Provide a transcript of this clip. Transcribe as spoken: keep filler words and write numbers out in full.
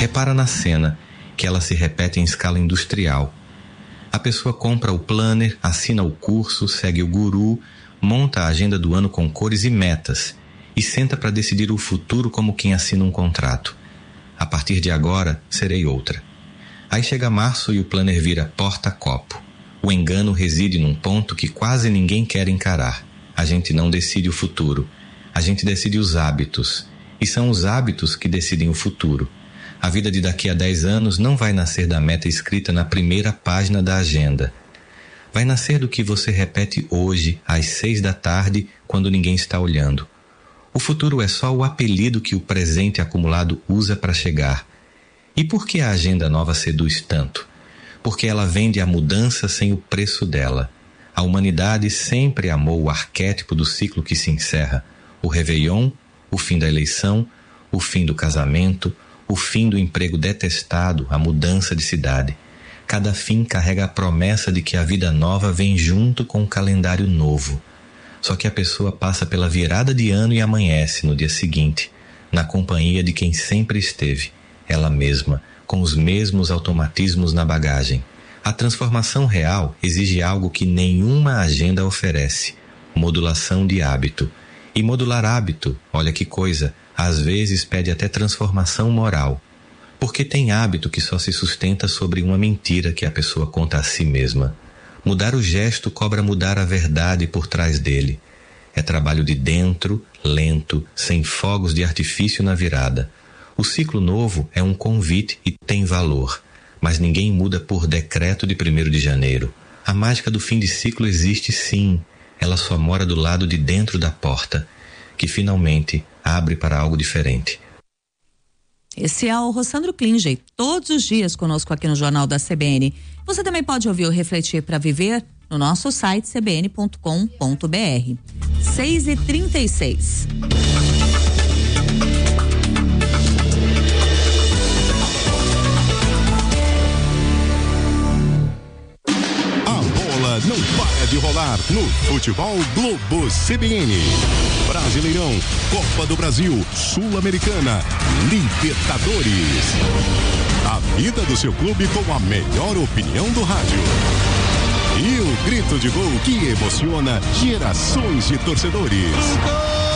Repara na cena, que ela se repete em escala industrial. A pessoa compra o planner, assina o curso, segue o guru, monta a agenda do ano com cores e metas e senta para decidir o futuro como quem assina um contrato. A partir de agora, serei outra. Aí chega março e o planner vira porta-copo. O engano reside num ponto que quase ninguém quer encarar. A gente não decide o futuro. A gente decide os hábitos. E são os hábitos que decidem o futuro. A vida de daqui a dez anos não vai nascer da meta escrita na primeira página da agenda. Vai nascer do que você repete hoje, às seis da tarde, quando ninguém está olhando. O futuro é só o apelido que o presente acumulado usa para chegar. E por que a agenda nova seduz tanto? Porque ela vende a mudança sem o preço dela. A humanidade sempre amou o arquétipo do ciclo que se encerra. O Réveillon, o fim da eleição, o fim do casamento, o fim do emprego detestado, a mudança de cidade. Cada fim carrega a promessa de que a vida nova vem junto com o calendário novo. Só que a pessoa passa pela virada de ano e amanhece no dia seguinte, na companhia de quem sempre esteve, ela mesma, com os mesmos automatismos na bagagem. A transformação real exige algo que nenhuma agenda oferece: modulação de hábito. E modular hábito, olha que coisa, às vezes pede até transformação moral. Porque tem hábito que só se sustenta sobre uma mentira que a pessoa conta a si mesma. Mudar o gesto cobra mudar a verdade por trás dele. É trabalho de dentro, lento, sem fogos de artifício na virada. O ciclo novo é um convite e tem valor, mas ninguém muda por decreto de primeiro de janeiro. A mágica do fim de ciclo existe sim, ela só mora do lado de dentro da porta, que finalmente abre para algo diferente. Esse é o Rossandro Klinger, todos os dias conosco aqui no Jornal da C B N. Você também pode ouvir o Refletir para Viver no nosso site c b n ponto com ponto b r. seis e trinta e seis. Não para de rolar no Futebol Globo C B N. Brasileirão, Copa do Brasil, Sul-Americana, Libertadores. A vida do seu clube com a melhor opinião do rádio. E o grito de gol que emociona gerações de torcedores.